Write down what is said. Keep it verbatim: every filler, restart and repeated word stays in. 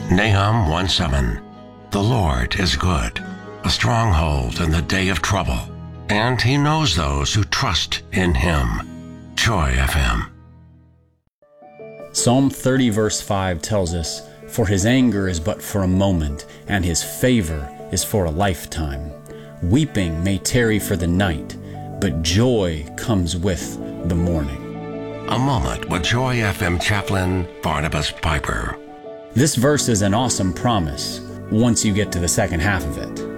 Nahum one seven. The Lord is good, a stronghold in the day of trouble, and he knows those who trust in him. Joy F M. Psalm thirty verse five tells us, "For his anger is but for a moment, and his favor is for a lifetime. Weeping may tarry for the night, but joy comes with the morning." A moment with Joy F M chaplain Barnabas Piper. This verse is an awesome promise once you get to the second half of it.